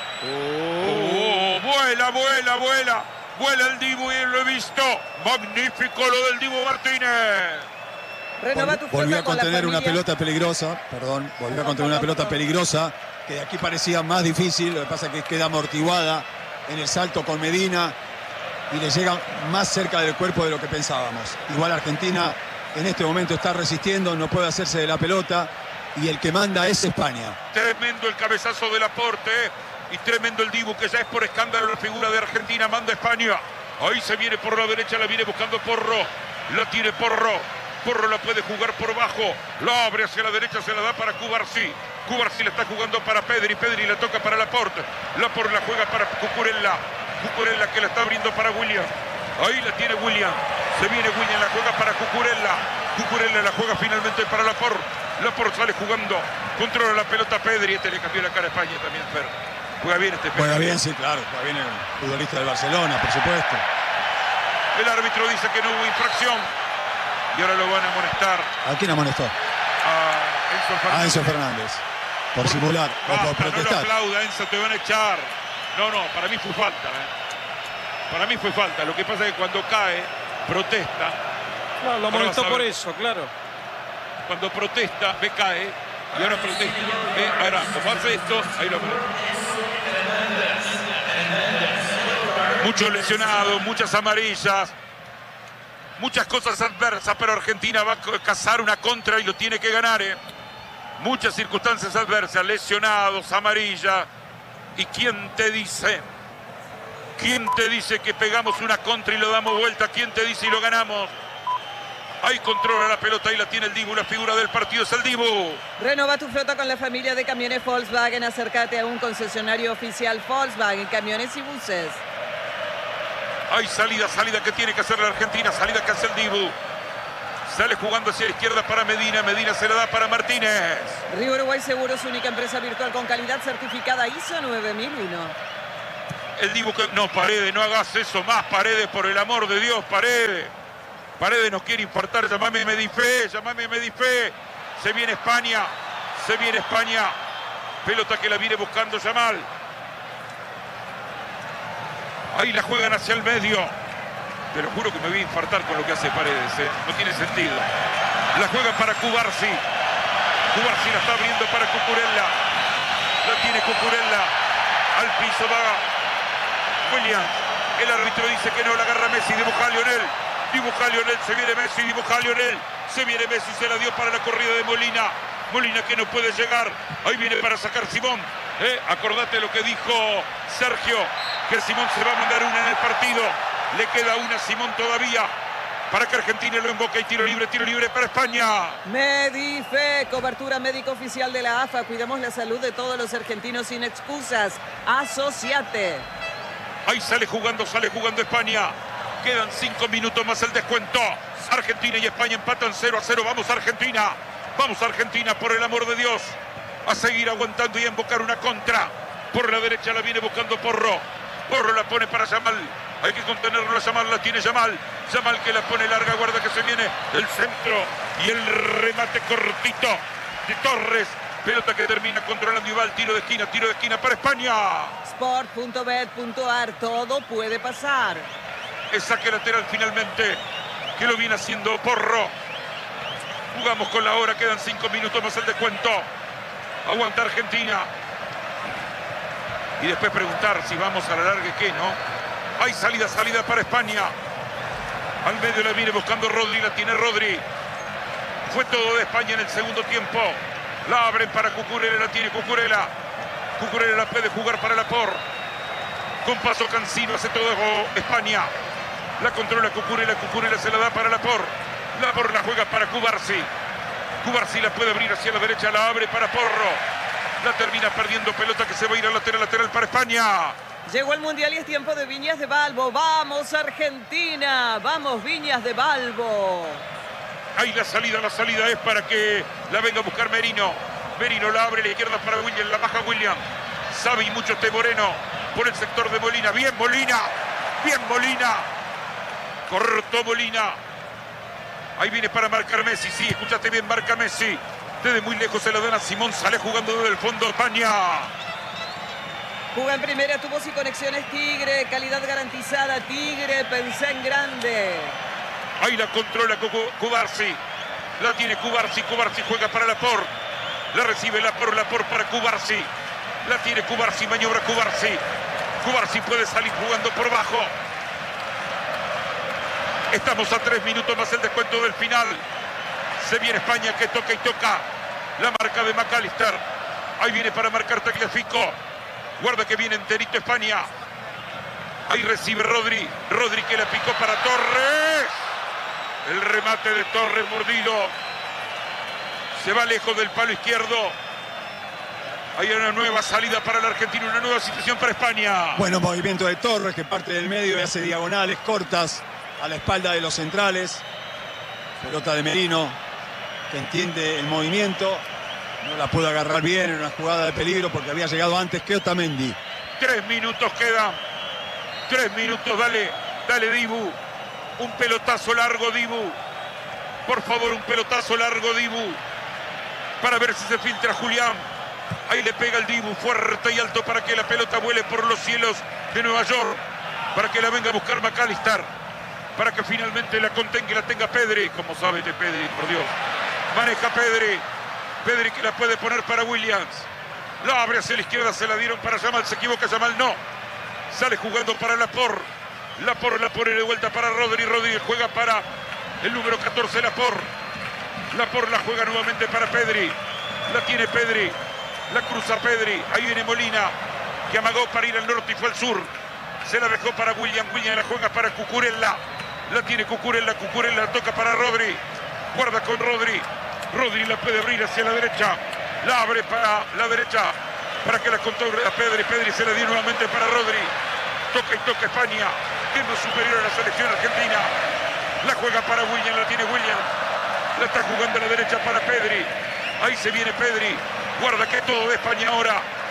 Oh, vuela, vuela, vuela. Vuela el Dibu y lo he visto. Magnífico lo del Dibu Martínez. Renova tu Volvió a con la contener una familia. pelota peligrosa, perdón, volvió a contener una pelota peligrosa, que de aquí parecía más difícil, lo que pasa es que queda amortiguada en el salto con Medina y le llega más cerca del cuerpo de lo que pensábamos. Igual Argentina en este momento está resistiendo, no puede hacerse de la pelota y el que manda es España. Tremendo el cabezazo del aporte y tremendo el Dibu, que ya es por escándalo la figura de Argentina, manda España. Ahí se viene por la derecha, la viene buscando Porro, la tiene Porro. Porro la puede jugar por bajo, la abre hacia la derecha, se la da para Cubarsi. Cubarsi la está jugando para Pedri, Pedri la toca para Laporte. Laporte la juega para Cucurella. Cucurella que la está abriendo para William. Ahí la tiene William. Se viene William, la juega para Cucurella. Cucurella la juega finalmente para Laporte. Laporte sale jugando, controla la pelota Pedri. Este le cambió la cara a España también, pero juega bien este Pedri. Juega bien, sí, claro, juega bien el futbolista del Barcelona, por supuesto. El árbitro dice que no hubo infracción. Y ahora lo van a amonestar. ¿A quién amonestó? A Enzo Fernández. A Enzo Fernández. Por, por simular basta, o por no lo protestar. aplauda, Enzo, te van a echar. No, no, para mí fue falta. ¿eh? Para mí fue falta. Lo que pasa es que cuando cae, protesta. No, lo Ahora molestó vas a por ver. eso, claro. Cuando protesta, ve cae. Y ahora protesta. Ve, ahora, como hace esto, ahí lo ve. Muchos lesionados, muchas amarillas. Muchas cosas adversas, pero Argentina va a cazar una contra y lo tiene que ganar. ¿eh? Muchas circunstancias adversas, lesionados, amarilla. ¿Y quién te dice? ¿Quién te dice que pegamos una contra y lo damos vuelta? ¿Quién te dice y lo ganamos? Ahí controla la pelota, ahí la tiene el Dibu, la figura del partido es el Dibu. Renova tu flota con la familia de camiones Volkswagen. Acércate a un concesionario oficial Volkswagen, camiones y buses. Hay salida, salida que tiene que hacer la Argentina, salida que hace el Dibu. Sale jugando hacia la izquierda para Medina, Medina se la da para Martínez. Río Uruguay Seguros, única empresa virtual con calidad certificada I S O nueve mil uno. El Dibu que... No, Paredes, no hagas eso más, Paredes, por el amor de Dios, Paredes. Paredes nos quiere infartar, llamame Medifé, llamame Medifé. Se viene España, se viene España. Pelota que la viene buscando Yamal. Ahí la juegan hacia el medio. Te lo juro que me voy a infartar con lo que hace Paredes, ¿eh? No tiene sentido. La juegan para Cubarsi. Cubarsi la está abriendo para Cucurella. La tiene Cucurella. Al piso va William. El árbitro dice que no, la agarra Messi. Dibuja a Lionel. Dibuja a Lionel. Se viene Messi. Dibuja a Lionel. Se viene Messi. Se la dio para la corrida de Molina. Molina que no puede llegar. Ahí viene para sacar Simón. ¿Eh? Acordate lo que dijo Sergio. Que Simón se va a mandar una en el partido. Le queda una a Simón todavía. Para que Argentina lo emboque y tiro libre, tiro libre para España. Medife, cobertura médica oficial de la A F A. Cuidamos la salud de todos los argentinos sin excusas. Asociate. Ahí sale jugando, sale jugando España. Quedan cinco minutos más el descuento. Argentina y España empatan cero a cero. Vamos Argentina. Vamos Argentina, por el amor de Dios. A seguir aguantando y a embocar una contra. Por la derecha la viene buscando Porro. Porro la pone para Yamal. Hay que contenerlo a Yamal, la tiene Yamal. Yamal que la pone larga, guarda que se viene el centro. Y el remate cortito de Torres. Pelota que termina controlando y va al tiro de esquina, tiro de esquina para España. Sport punto bet punto ar, todo puede pasar. El saque lateral finalmente, que lo viene haciendo Porro. Jugamos con la hora, quedan cinco minutos más el descuento. Aguanta Argentina. Y después preguntar si vamos a la larga, ¿qué, no? Hay salida, salida para España. Al medio la viene buscando Rodri, la tiene Rodri. Fue todo de España en el segundo tiempo. La abren para Cucurella, la tiene Cucurella. Cucurella la puede jugar para Laporte. Con paso Cancino hace todo España. La controla Cucurella, Cucurella se la da para Laporte. Laporte la juega para Cubarsi. Cubarsi la puede abrir hacia la derecha, la abre para Porro. La termina perdiendo, pelota que se va a ir al lateral, lateral para España. Llegó el Mundial y es tiempo de Viñas de Balbo. ¡Vamos, Argentina! ¡Vamos, Viñas de Balbo! Ahí la salida, la salida es para que la venga a buscar Merino. Merino la abre a la izquierda para William, la baja William. Sabe y mucho este Moreno por el sector de Molina. ¡Bien, Molina! ¡Bien, Molina! Cortó Molina. Ahí viene para marcar Messi. Sí, escuchaste bien, marca Messi. Desde muy lejos se la dan a Simón. Sale jugando desde el fondo España. Juga en primera, tubos y conexiones Tigre, calidad garantizada Tigre, pensé en grande. Ahí la controla Cubarsi, la tiene Cubarsi, Cubarsi juega para Laporte, la recibe Laporte, Laporte para Cubarsi, la tiene Cubarsi, maniobra Cubarsi, Cubarsi puede salir jugando por bajo. Estamos a tres minutos más el descuento del final. Se viene España que toca y toca, la marca de McAllister, ahí viene para marcar Tagliafico. Guarda que viene enterito España. Ahí recibe Rodri. Rodri que la picó para Torres. El remate de Torres mordido. Se va lejos del palo izquierdo. Hay una nueva salida para la Argentina. Una nueva situación para España. Bueno, movimiento de Torres que parte del medio y hace diagonales cortas a la espalda de los centrales. Pelota de Merino que entiende el movimiento. No la pudo agarrar bien en una jugada de peligro porque había llegado antes que Otamendi. Tres minutos quedan. Tres minutos, dale, dale Dibu. Un pelotazo largo, Dibu. Por favor, un pelotazo largo, Dibu. Para ver si se filtra Julián. Ahí le pega el Dibu fuerte y alto para que la pelota vuele por los cielos de Nueva York. Para que la venga a buscar McAllister. Para que finalmente la contenga y la tenga Pedri. Como sabe de Pedri, por Dios. Maneja Pedri. Pedri que la puede poner para Williams. La abre hacia la izquierda, se la dieron para Yamal. Se equivoca Yamal, no. Sale jugando para Laporte. Laporte la pone de vuelta para Rodri. Rodri juega para el número catorce, Laporte. Laporte la juega nuevamente para Pedri. La tiene Pedri. La cruza Pedri. Ahí viene Molina, que amagó para ir al norte y fue al sur. Se la dejó para William. William la juega para Cucurella. La tiene Cucurella. Cucurella la toca para Rodri. Guarda con Rodri. Rodri la puede abrir hacia la derecha. La abre para la derecha. Para que la controle a Pedri. Pedri se la dio nuevamente para Rodri. Toca y toca España. Que es más superior a la selección argentina. La juega para William. La tiene William. La está jugando a la derecha para Pedri. Ahí se viene Pedri. Guarda que todo de España ahora.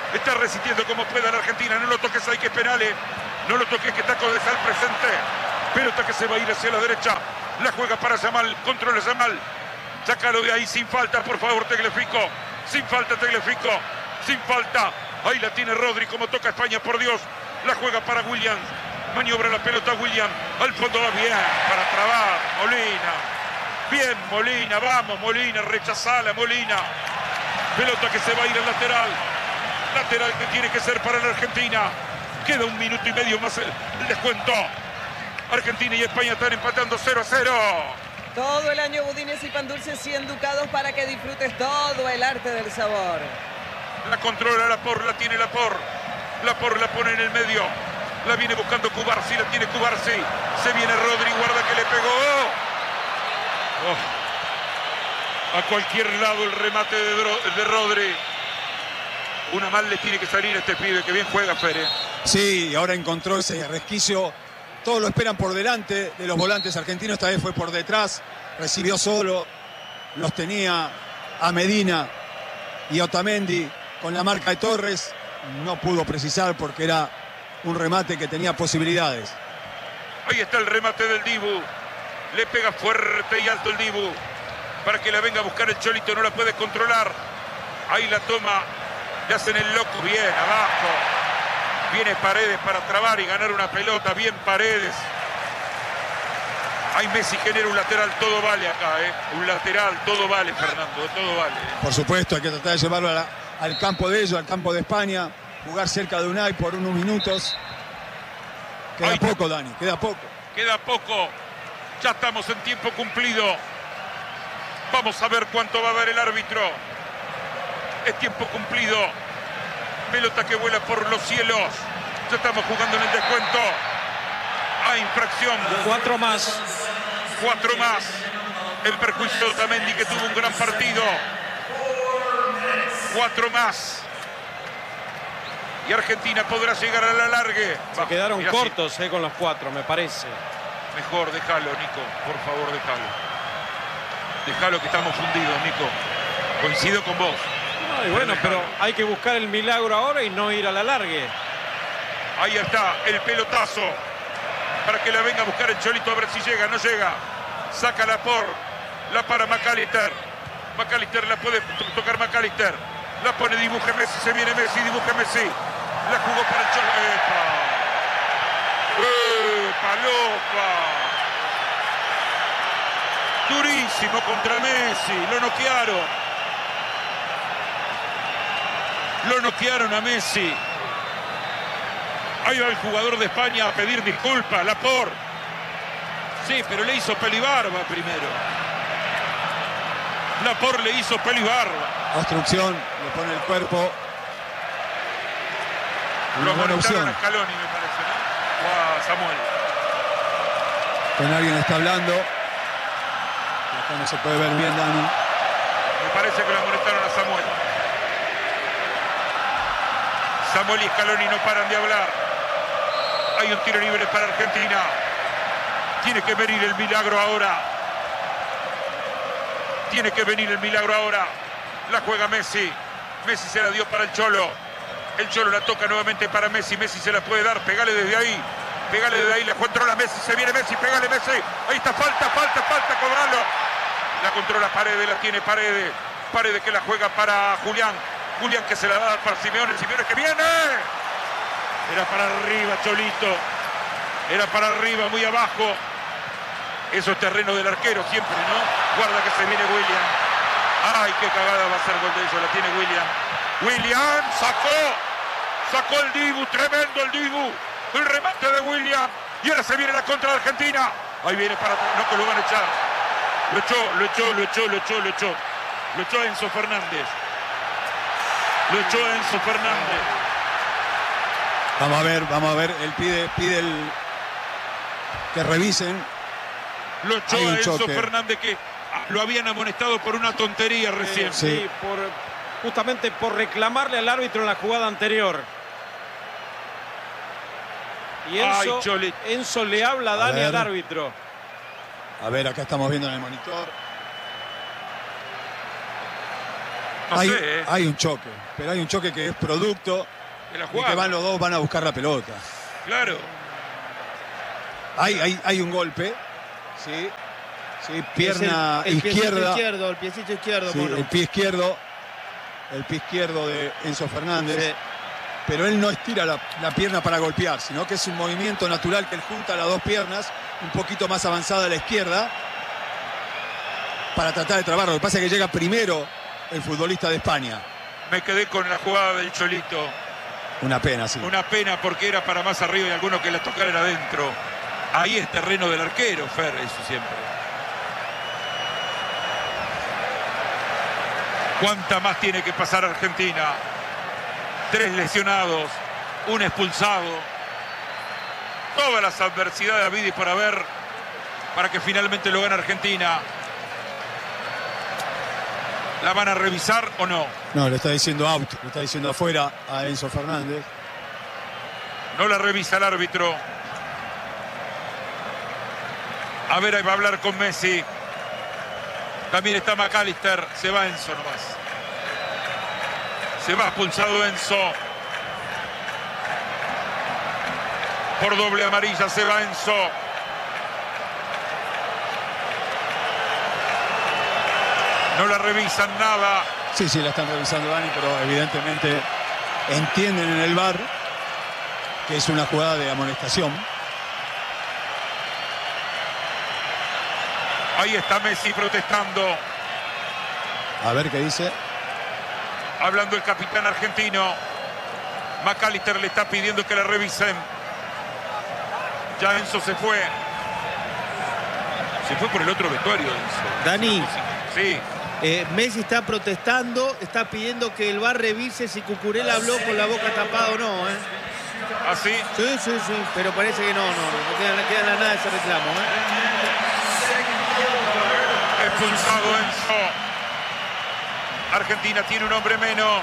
Está resistiendo como pueda la Argentina. No lo toques, hay que es penales. No lo toques, que está con el presente. Pelota que se va a ir hacia la derecha. La juega para Yamal. Controla Yamal. Sácalo de ahí sin falta, por favor, Tagliafico. Sin falta, Tagliafico. Sin falta. Ahí la tiene Rodri, como toca España, por Dios. La juega para Williams. Maniobra la pelota Williams. Al fondo va bien para trabar. Molina. Bien, Molina. Vamos, Molina. Rechazala, Molina. Pelota que se va a ir al lateral. Lateral que tiene que ser para la Argentina. Queda un minuto y medio más el descuento. Argentina y España están empatando cero a cero. Todo el año budines y pan dulces cien ducados para que disfrutes todo el arte del sabor. La controla Lapor, la tiene Lapor. Lapor la pone en el medio. La viene buscando Cubarsi, la tiene Cubarsi. Se viene Rodri, guarda que le pegó. Oh. A cualquier lado el remate de, Dro de Rodri. Una mal le tiene que salir a este pibe, que bien juega Fere. Sí, ahora encontró ese resquicio. Todos lo esperan por delante de los volantes argentinos. Esta vez fue por detrás. Recibió solo. Los tenía a Medina y Otamendi con la marca de Torres. No pudo precisar porque era un remate que tenía posibilidades. Ahí está el remate del Dibu. Le pega fuerte y alto el Dibu. Para que la venga a buscar el Cholito. No la puede controlar. Ahí la toma. Le hacen el loco. Bien, abajo. Viene Paredes para trabar y ganar una pelota. Bien Paredes. Ahí Messi genera un lateral. Todo vale acá, ¿eh? Un lateral. Todo vale, Fernando. Todo vale. Por supuesto, hay que tratar de llevarlo a la, al campo de ellos, al campo de España. Jugar cerca de Unai por unos minutos. Queda Ahí. poco, Dani. Queda poco. Queda poco. Ya estamos en tiempo cumplido. Vamos a ver cuánto va a dar el árbitro. Es tiempo cumplido. Pelota que vuela por los cielos. Ya estamos jugando en el descuento. Hay infracción. Cuatro más. Cuatro más. El perjuicio de Otamendi, que tuvo un gran partido. Cuatro más. Y Argentina podrá llegar a la largue. Se Va, quedaron mira, cortos eh, con los cuatro, me parece. Mejor déjalo, Nico. Por favor, déjalo. Déjalo, que estamos fundidos, Nico. Coincido con vos. No, y bueno, pero hay que buscar el milagro ahora y no ir a la largue. Ahí está el pelotazo. Para que la venga a buscar el Cholito, a ver si llega. No llega. Sácala por. La para McAllister. McAllister la puede tocar McAllister. La pone, dibuje Messi. Se viene Messi, dibuje Messi. La jugó para el Cholo. ¡Epa! ¡Epa, lopa! Durísimo contra Messi. Lo noquearon. Lo noquearon a Messi. Ahí va el jugador de España a pedir disculpas, Lapor. Sí, pero le hizo pelibarba primero. Lapor le hizo pelibarba. Obstrucción, le pone el cuerpo. Una Lo buena amonestaron opción. a Scaloni, me parece, ¿no? O a Samuel. Con alguien está hablando. Acá no se puede ver bien, Dani. Me parece que lo amonestaron a Samuel. Samuel y Scaloni no paran de hablar. Hay un tiro libre para Argentina. Tiene que venir el milagro ahora. Tiene que venir el milagro ahora. La juega Messi. Messi se la dio para el Cholo. El Cholo la toca nuevamente para Messi. Messi se la puede dar. Pegale desde ahí. Pegale desde ahí. La controla Messi. Se viene Messi. Pegale Messi. Ahí está. Falta, falta, falta. Cobralo. La controla Paredes. La tiene Paredes. Paredes que la juega para Julián. Julián que se la da para Simeone. Simeone que viene. Era para arriba, Cholito. Era para arriba, muy abajo. Eso es terreno del arquero siempre, ¿no? Guarda que se viene William. Ay, qué cagada va a ser gol de ellos. La tiene William. William sacó. Sacó el Dibu. Tremendo el Dibu. El remate de William. Y ahora se viene la contra de Argentina. Ahí viene para atrás. No, que lo van a echar. Lo echó, lo echó, lo echó, lo echó, lo echó. Lo echó Enzo Fernández. Lo echó Enzo Fernández. Vamos a ver, vamos a ver. Él pide, pide el que revisen. Lo echó Hay un a Enzo choque. Fernández, que lo habían amonestado por una tontería recién. Sí, Sí. por, justamente por reclamarle al árbitro en la jugada anterior. Y Enzo, Ay, Choli. Enzo le habla a A Dani ver. al árbitro. A ver, acá estamos viendo en el monitor. No hay, sé, ¿eh? hay un choque, pero hay un choque que es producto De la de jugada. que van los dos, van a buscar la pelota. Claro. Hay, hay, hay un golpe, sí, sí, pierna Es el, el piecito izquierda, izquierdo, el piecito izquierdo, sí, mono. el pie izquierdo, el pie izquierdo de Enzo Fernández. Sí. Pero él no estira la, la pierna para golpear, sino que es un movimiento natural que él junta las dos piernas, un poquito más avanzada a la izquierda, para tratar de trabarlo. Lo que pasa es que llega primero el futbolista de España. Me quedé con la jugada del Cholito. Una pena, sí. Una pena porque era para más arriba y alguno que la tocaran adentro. Ahí es terreno del arquero, Fer, eso siempre. ¿Cuánta más tiene que pasar Argentina? Tres lesionados, un expulsado. Todas las adversidades habidas y por haber para que finalmente lo gane Argentina. ¿La van a revisar o no? No, le está diciendo out, le está diciendo afuera a Enzo Fernández. No la revisa el árbitro. A ver, ahí va a hablar con Messi. También está McAllister. Se va Enzo nomás. Se va expulsado Enzo. Por doble amarilla se va Enzo. No la revisan nada. Sí, sí, la están revisando, Dani, pero evidentemente entienden en el V A R que es una jugada de amonestación. Ahí está Messi protestando. A ver qué dice. Hablando el capitán argentino. McAllister le está pidiendo que la revisen. Ya Enzo se fue. Se fue por el otro vestuario, Enzo. Dani. Sí. Eh, Messi está protestando, está pidiendo que el V A R revise si Cucurella habló con la boca tapada o no. ¿eh? ¿Ah, sí? Sí, sí, sí, pero parece que no, no, no queda, no queda nada de ese reclamo. ¿eh? Expulsado Enzo. Argentina tiene un hombre menos.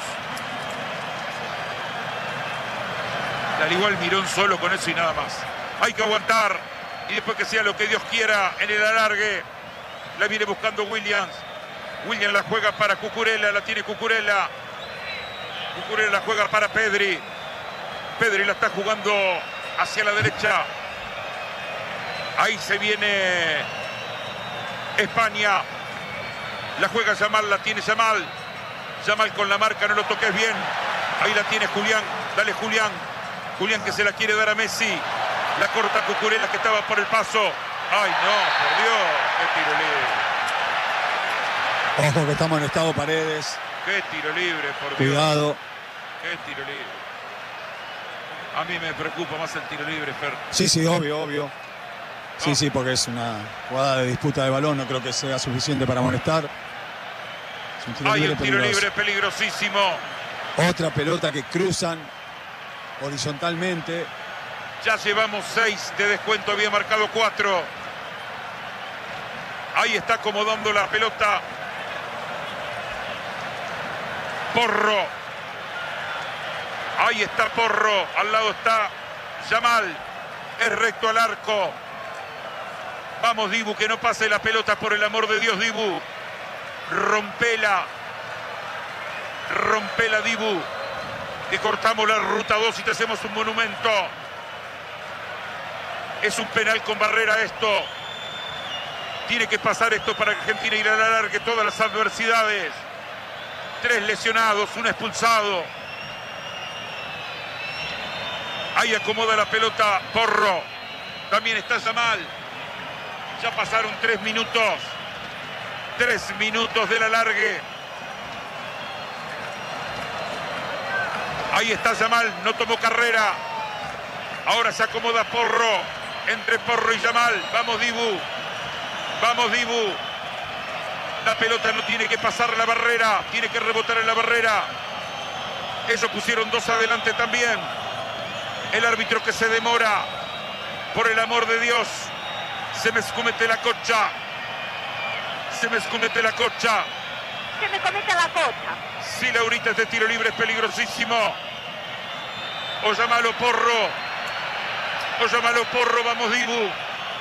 Al igual Mirón solo con eso y nada más. Hay que aguantar. Y después que sea lo que Dios quiera en el alargue. La viene buscando Williams. Williams la juega para Cucurella. La tiene Cucurella. Cucurella la juega para Pedri. Pedri la está jugando hacia la derecha. Ahí se viene España. La juega Yamal, la tiene Yamal. Yamal con la marca, no lo toques bien. Ahí la tiene Julián. Dale Julián. Julián que se la quiere dar a Messi. La corta Cucurella que estaba por el paso. Ay no, por Dios. Qué tiro libre. Ojo que está amonestado Paredes. Qué tiro libre, por Dios. Cuidado. Qué tiro libre. A mí me preocupa más el tiro libre, Fer. Sí, sí, obvio, obvio. Sí, No. sí, porque es una jugada de disputa de balón. No creo que sea suficiente para amonestar. Es un tiro Hay libre un tiro peligroso. libre peligrosísimo. Otra pelota que cruzan horizontalmente. Ya llevamos seis de descuento, había marcado cuatro. Ahí está acomodando la pelota Porro. Ahí está Porro. Al lado está Yamal. Es recto al arco. Vamos, Dibu, que no pase la pelota, por el amor de Dios, Dibu. Rompela. Rompela, Dibu. Que cortamos la ruta dos y te hacemos un monumento. Es un penal con barrera esto. Tiene que pasar esto para Argentina ir a la largue todas las adversidades. Tres lesionados, un expulsado. Ahí acomoda la pelota Porro. También está Yamal. Ya pasaron tres minutos. Tres minutos de la largue. Ahí está Yamal, no tomó carrera. Ahora se acomoda Porro. Entre Porro y Yamal. Vamos, Dibu. Vamos, Dibu. La pelota no tiene que pasar la barrera. Tiene que rebotar en la barrera. Ellos pusieron dos adelante también. El árbitro que se demora. Por el amor de Dios. Se me escumete la cocha. Se me escumete la cocha. Se me comete la cocha. Sí, Laurita, este tiro libre es peligrosísimo. O llamalo Porro. O llamalo Porro, vamos Dibu.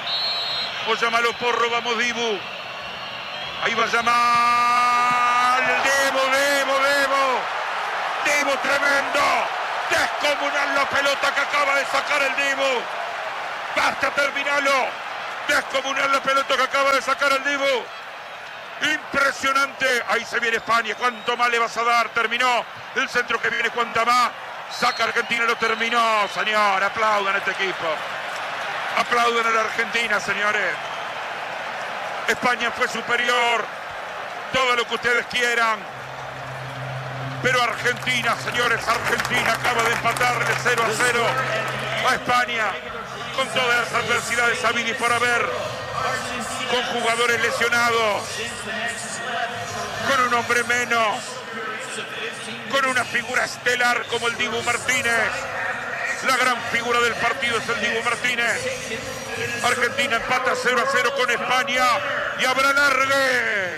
O llamalo Porro, vamos Dibu. Ahí va Yamal. el Dibu, Dibu, Dibu. Dibu tremendo. Descomunal la pelota que acaba de sacar el Dibu. Basta, terminalo. Descomunal la pelota que acaba de sacar el Dibu. Impresionante. Ahí se viene España. ¿Cuánto más le vas a dar? Terminó. El centro que viene, ¿cuánta más? Saca Argentina, lo terminó, señor. Aplaudan a este equipo. Aplaudan a la Argentina, señores. España fue superior. Todo lo que ustedes quieran. Pero Argentina, señores, Argentina acaba de empatarle cero a cero a España. Con todas las adversidades habidas y por haber. Con jugadores lesionados. Con un hombre menos. Con una figura estelar como el Dibu Martínez. La gran figura del partido es el Dibu Martínez. Argentina empata cero a cero con España y habrá largues.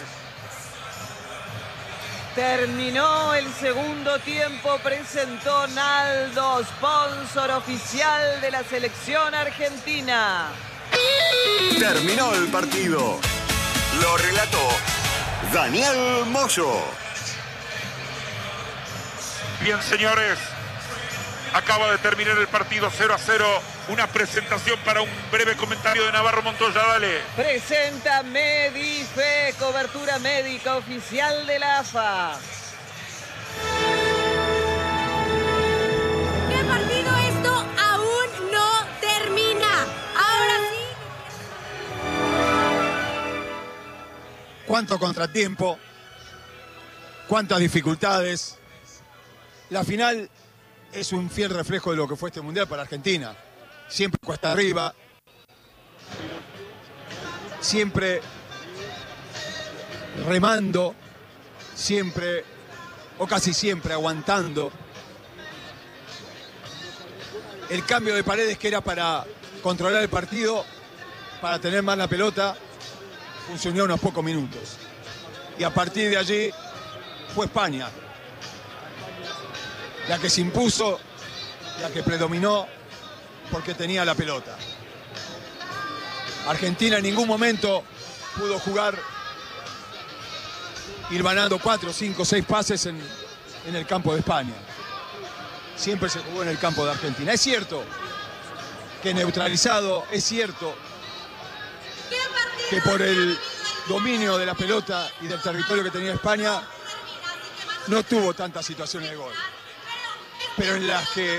Terminó el segundo tiempo, presentó Naldo, sponsor oficial de la selección argentina. Terminó el partido. Lo relató Daniel Moyo. Bien, señores, acaba de terminar el partido cero a cero. Una presentación para un breve comentario de Navarro Montoya, dale. Presenta Medife, cobertura médica oficial de la A F A. ¿Qué partido? Esto aún no termina. Ahora sí. Cuánto contratiempo, cuántas dificultades. La final es un fiel reflejo de lo que fue este mundial para Argentina. Siempre cuesta arriba, siempre remando, siempre o casi siempre aguantando. El cambio de Paredes, que era para controlar el partido, para tener más la pelota, funcionó unos pocos minutos. Y a partir de allí fue España la que se impuso, la que predominó, porque tenía la pelota. Argentina en ningún momento pudo jugar ir ganando cuatro, cinco, seis pases en, en el campo de España. Siempre se jugó en el campo de Argentina. Es cierto que neutralizado, es cierto que por el dominio de la pelota y del territorio que tenía España no tuvo tantas situaciones de gol. Pero en las que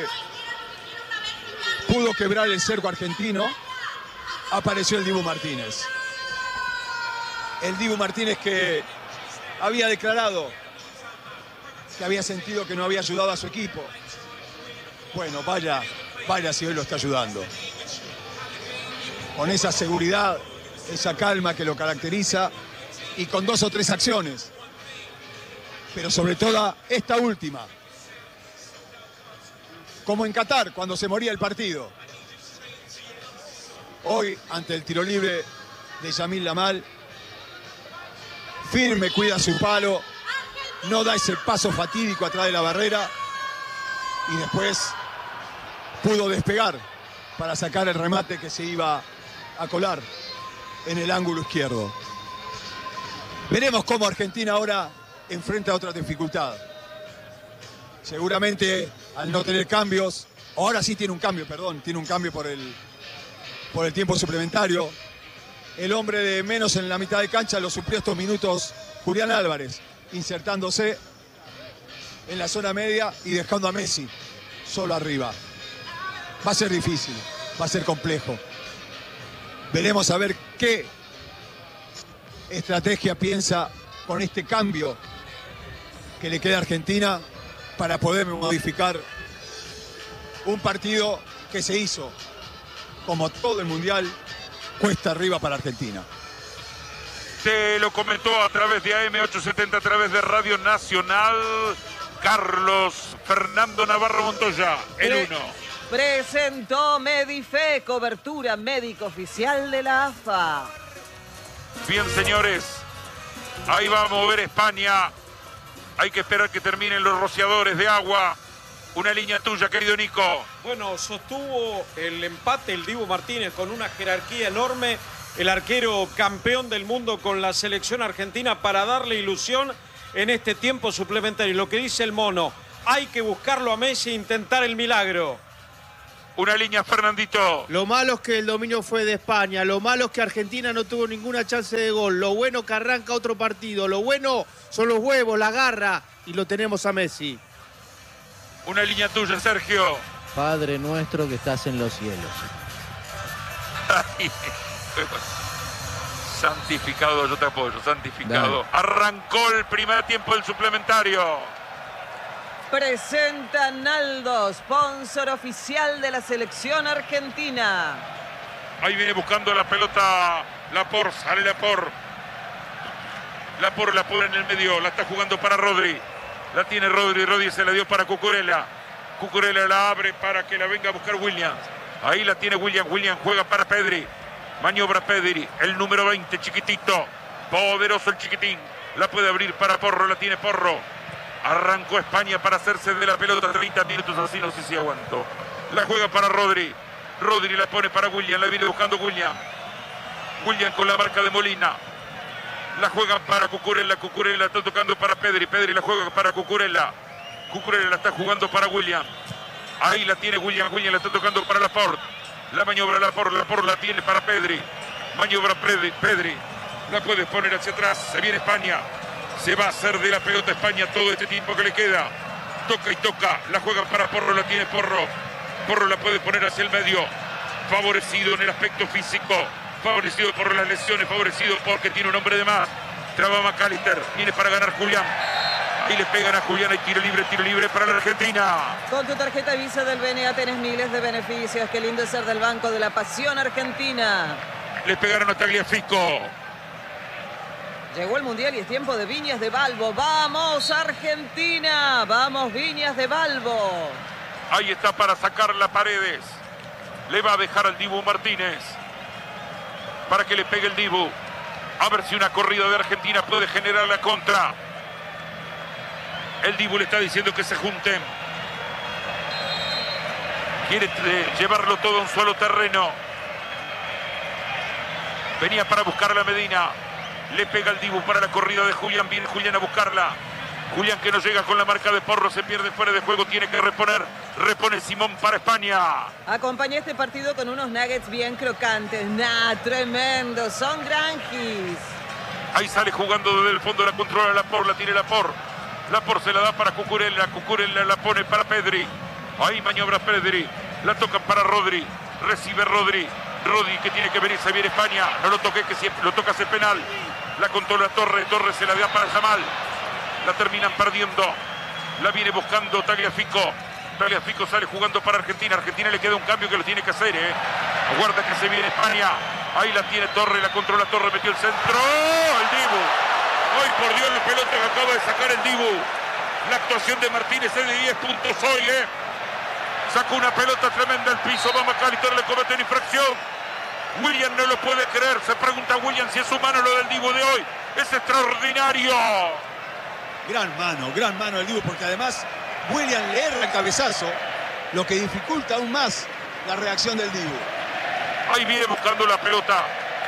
pudo quebrar el cerco argentino, apareció el Dibu Martínez. El Dibu Martínez que había declarado que había sentido que no había ayudado a su equipo. Bueno, vaya, vaya si hoy lo está ayudando. Con esa seguridad, esa calma que lo caracteriza y con dos o tres acciones. Pero sobre todo esta última. Como en Qatar, cuando se moría el partido. Hoy, ante el tiro libre de Yamil Lamal, firme, cuida su palo, no da ese paso fatídico atrás de la barrera y después pudo despegar para sacar el remate que se iba a colar en el ángulo izquierdo. Veremos cómo Argentina ahora enfrenta otra dificultad. Seguramente al no tener cambios, ahora sí tiene un cambio, perdón, tiene un cambio por el, por el tiempo suplementario. El hombre de menos en la mitad de cancha lo suplió estos minutos Julián Álvarez, insertándose en la zona media y dejando a Messi solo arriba. Va a ser difícil, va a ser complejo. Veremos a ver qué estrategia piensa con este cambio que le queda a Argentina para poder modificar un partido que se hizo, como todo el Mundial, cuesta arriba para Argentina. Te lo comentó a través de A M ochocientos setenta, a través de Radio Nacional, Carlos Fernando Navarro Montoya, el Pre uno. Presentó Medife, cobertura médica oficial de la A F A. Bien, señores, ahí va a mover España. Hay que esperar que terminen los rociadores de agua. Una línea tuya, querido Nico. Bueno, sostuvo el empate el Dibu Martínez con una jerarquía enorme. El arquero campeón del mundo con la selección argentina para darle ilusión en este tiempo suplementario. Lo que dice el Mono, hay que buscarlo a Messi e intentar el milagro. Una línea, Fernandito. Lo malo es que el dominio fue de España. Lo malo es que Argentina no tuvo ninguna chance de gol. Lo bueno que arranca otro partido. Lo bueno son los huevos, la garra. Y lo tenemos a Messi. Una línea tuya, Sergio. Padre nuestro que estás en los cielos. Santificado, yo te apoyo, santificado. Dale. Arrancó el primer tiempo del suplementario. Presenta Naldo, sponsor oficial de la selección argentina. Ahí viene buscando la pelota Lapor, sale Lapor. Lapor la pone en el medio, la está jugando para Rodri. La tiene Rodri, Rodri se la dio para Cucurella. Cucurella la abre para que la venga a buscar Williams. Ahí la tiene Williams, Williams juega para Pedri. Maniobra Pedri, el número veinte, chiquitito. Poderoso el chiquitín. La puede abrir para Porro, la tiene Porro. Arrancó España para hacerse de la pelota, treinta minutos, así no sé si aguanto. La juega para Rodri. Rodri la pone para William, la viene buscando William. William con la marca de Molina. La juega para Cucurella, Cucurella está tocando para Pedri. Pedri la juega para Cucurella. Cucurella la está jugando para William. Ahí la tiene William, William la está tocando para Laporte. La maniobra Laporte, Laporte la tiene para Pedri. Maniobra Pedri, Pedri. La puede poner hacia atrás, se viene España. Se va a hacer de la pelota España todo este tiempo que le queda. Toca y toca. La juega para Porro, la tiene Porro. Porro la puede poner hacia el medio. Favorecido en el aspecto físico. Favorecido por las lesiones. Favorecido porque tiene un hombre de más. Traba McAllister. Viene para ganar Julián. Ahí le pegan a Julián. Hay tiro libre, tiro libre para la Argentina. Con tu tarjeta Visa del B N A tenés miles de beneficios. Qué lindo es ser del Banco de la Pasión Argentina. Le pegaron a Tagliafico. Llegó el Mundial y es tiempo de Viñas de Balbo. ¡Vamos, Argentina! ¡Vamos, Viñas de Balbo! Ahí está para sacarla Paredes. Le va a dejar al Dibu Martínez. Para que le pegue el Dibu. A ver si una corrida de Argentina puede generar la contra. El Dibu le está diciendo que se junten. Quiere llevarlo todo a un solo terreno. Venía para buscar a la Medina. Le pega el Dibu para la corrida de Julián. Viene Julián a buscarla. Julián que no llega con la marca de Porro. Se pierde fuera de juego. Tiene que reponer. Repone Simón para España. Acompaña este partido con unos nuggets bien crocantes. ¡Nah! ¡Tremendo! Son granjis. Ahí sale jugando desde el fondo. La controla Lapor. La tiene Lapor. Lapor se la da para Cucurella. Cucurella la pone para Pedri. Ahí maniobra Pedri. La tocan para Rodri. Recibe Rodri. Rodri que tiene que venir. Se viene España. No lo toque que si lo toca hace penal. La controla Torres, Torres se la da para Yamal. La terminan perdiendo. La viene buscando Tagliafico. Tagliafico sale jugando para Argentina. Argentina le queda un cambio que lo tiene que hacer, ¿eh? Aguarda que se viene España. Ahí la tiene Torres, la controla Torres, metió el centro. ¡Oh! El Dibu. Hoy por Dios la pelota que acaba de sacar el Dibu. La actuación de Martínez es de diez puntos hoy, ¿eh? Sacó una pelota tremenda al piso. Va McAllister, le comete una infracción. William no lo puede creer. Se pregunta William si es humano lo del Dibu de hoy. Es extraordinario. Gran mano, gran mano del Dibu, porque además William le erra el cabezazo, lo que dificulta aún más la reacción del Dibu. Ahí viene buscando la pelota.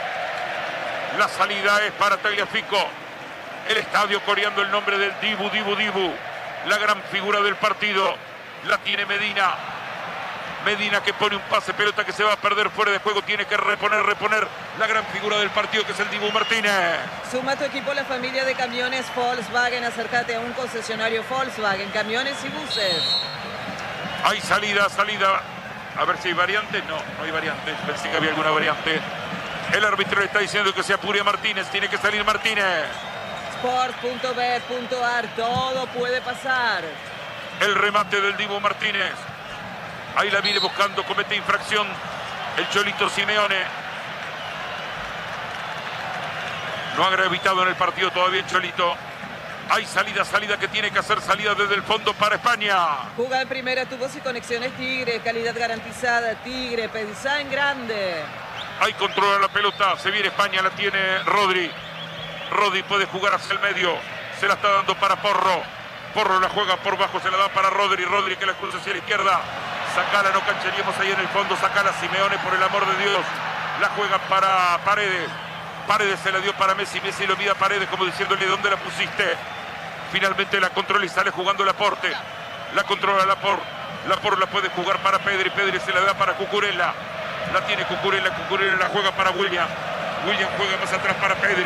La salida es para Tagliafico. El estadio coreando el nombre del Dibu, Dibu, Dibu. La gran figura del partido. La tiene Medina. Medina que pone un pase, pelota que se va a perder fuera de juego. Tiene que reponer, reponer la gran figura del partido que es el Dibu Martínez. Suma tu equipo a la familia de camiones Volkswagen. Acércate a un concesionario Volkswagen, camiones y buses. Hay salida, salida. A ver si hay variantes. No, no hay variantes. Pensé que había alguna variante. El árbitro le está diciendo que se apure a Martínez. Tiene que salir Martínez. sport punto bet punto ar. Todo puede pasar. El remate del Dibu Martínez. Ahí la viene buscando, comete infracción el Cholito Simeone. No ha gravitado en el partido todavía el Cholito. Hay salida, salida que tiene que hacer, salida desde el fondo para España. Juga en primera, tubos y conexiones Tigre, calidad garantizada Tigre, pensá en grande. Ahí controla la pelota, se viene España, la tiene Rodri. Rodri puede jugar hacia el medio, se la está dando para Porro. Porro la juega por bajo, se la da para Rodri. Rodri que la cruza hacia la izquierda. Sacala, no cancharíamos ahí en el fondo. Sacala Simeone, por el amor de Dios. La juega para Paredes. Paredes se la dio para Messi. Messi lo mira a Paredes como diciéndole, ¿dónde la pusiste? Finalmente la controla y sale jugando Laporte. La controla Laporte. Laporte la puede jugar para Pedri. Pedri se la da para Cucurella. La tiene Cucurella. Cucurella la juega para William. William juega más atrás para Pedri.